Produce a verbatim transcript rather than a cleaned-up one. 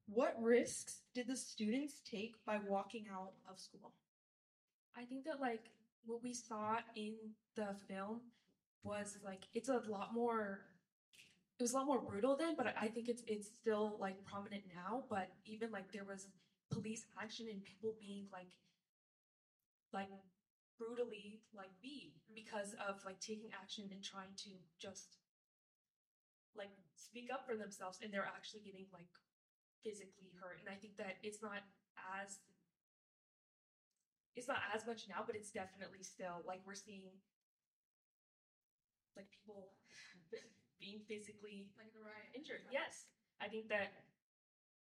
What risks did the students take by walking out of school? I think that like what we saw in the film was like it's a lot more it was a lot more brutal then, but I think it's it's still like prominent now. But even like there was police action and people being like like brutally like beat because of like taking action and trying to just like speak up for themselves and they're actually getting like physically hurt. And I think that it's not as it's not as much now, but it's definitely still like we're seeing like people being physically Like the riot. injured. Yes, I think that